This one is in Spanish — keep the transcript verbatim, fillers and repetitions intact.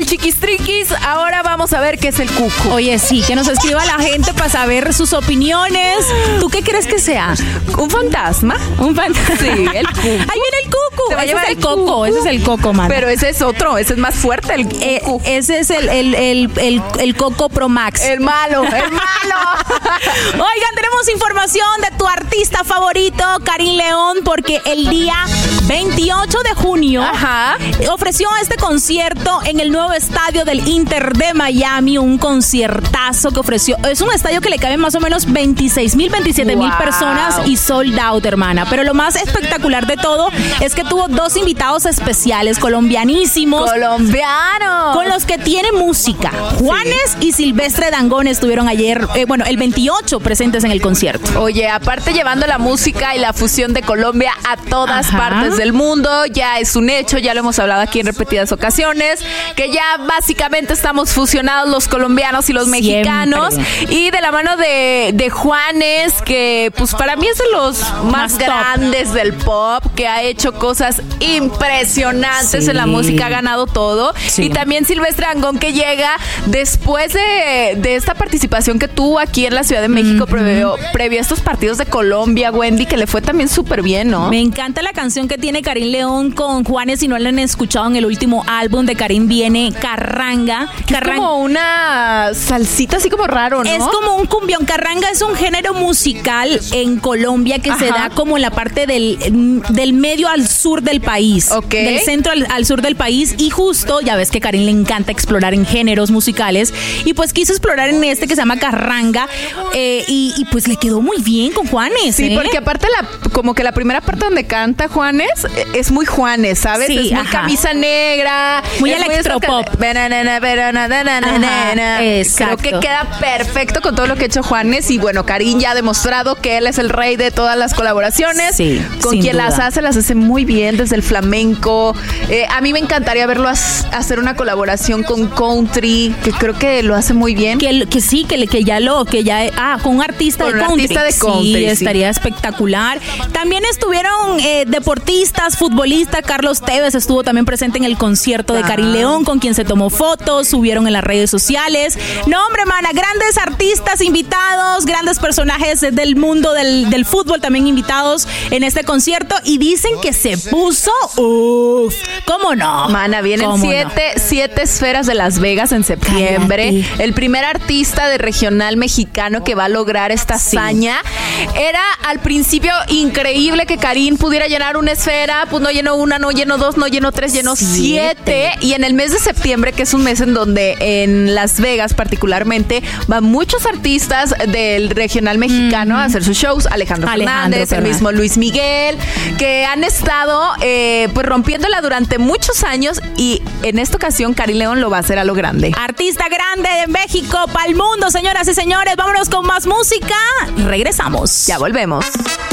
chiquistriquis, ahora vamos a ver qué es el cuco. Oye, sí, que nos escriba la gente para saber sus opiniones. ¿Tú qué crees que sea? ¿Un fantasma? Un fantasma. Sí, el cuco. Ahí viene el cuco. Se va a Ese llevar es el el coco, cuco. ese es el coco, man. Pero ese es otro, ese es más fuerte, el Eh, cuco. ese es el, el, el, el, el Coco Pro Max. El malo, el malo. Oigan, tenemos información de tu artista favorito, Karim León, porque el día veintiocho de junio Ajá. ofreció este concierto en el nuevo estadio del Inter de Miami, un conciertazo que ofreció. Es un estadio que le caben más o menos veintiséis mil, veintisiete mil Wow. personas y sold out, hermana. Pero lo más espectacular de todo es que tuvo dos invitados especiales, colombianísimos, Colombiano. con los que tiene música. Juanes y Silvestre Dangond estuvieron ayer, eh, bueno, el veintiocho presentes en el concierto. Oye, aparte llevando la música y la fusión de Colombia a todas Ajá. partes del mundo, ya es un hecho, ya lo hemos hablado aquí en repetidas ocasiones, que ya básicamente estamos fusionados los colombianos y los Siempre. mexicanos, y de la mano de, de Juanes, que pues para mí es de los más, Más top. grandes del pop, que ha hecho cosas impresionantes Sí. en la música, ha ganado todo, Sí. y también Silvestre Dangond, que llega después de, de esta participación que tuvo aquí en la Ciudad de México, uh-huh. previo, previo a estos partidos de Colombia, Wendy, que le fue también súper bien, ¿no? Me encanta la canción que tiene Karim León con Juanes. Si no la han escuchado en el último álbum de Karim, viene Carranga. Que es como una salsita así como raro, ¿no? Es como un cumbión. Carranga es un género musical en Colombia que Ajá. se da como en la parte del, del medio al sur del país. Ok. Del centro al, al sur del país. Y justo, ya ves que a Karim le encanta explorar en géneros musicales. Y pues quiso explorar en este que se llama Carranga. Eh, y, y pues le quedó muy bien con Juanes. Sí, ¿eh? porque aparte la, como que la primera parte donde canta Juanes eh, es muy Juanes, ¿sabes? Sí, es muy ajá. camisa negra. Muy es electropop. Ajá, Creo exacto. que queda perfecto con todo lo que ha hecho Juanes. Y bueno, Karim ya ha demostrado que él es el rey de todas las colaboraciones. Sí, con sin quien duda. las hace, las hace muy bien, desde el flamenco. Eh, a mí me encantaría verlo as- hacer una colaboración con country, que creo que lo hace muy bien. Que, que sí, que, le- que ya lo, que ya, ah, con un artista Con de un country. artista de country, Sí, sí. estaría espectacular. También estuvieron eh, deportistas, futbolistas. Carlos Tevez estuvo también presente en el concierto de Ah. Karim León, con quien se tomó fotos, subieron en las redes sociales. No, hombre, mana, grandes artistas invitados, grandes personajes del mundo del, del fútbol también invitados en este concierto. Y dicen que se puso, uff, ¿cómo no? Mana, vienen ¿Cómo siete, siete esferas de Las Vegas en septiembre. Cállate. El primer artista de regional mexicano que va a lograr esta Sí. hazaña. Era al principio increíble que Karim pudiera llenar una esfera, pues no llenó una, no llenó dos, no llenó tres, llenó siete. Siete. Y en el mes de septiembre, que es un mes en donde en Las Vegas particularmente van muchos artistas del regional mexicano a hacer sus shows. Alejandro, Alejandro Fernández, el Fernández. mismo Luis Miguel, que han estado eh, pues rompiéndola durante muchos años, y en esta ocasión Karim León lo va a hacer a lo grande. Artista grande de México para el mundo, señoras y señores. Vámonos con más música. Regresamos. Ya volvemos.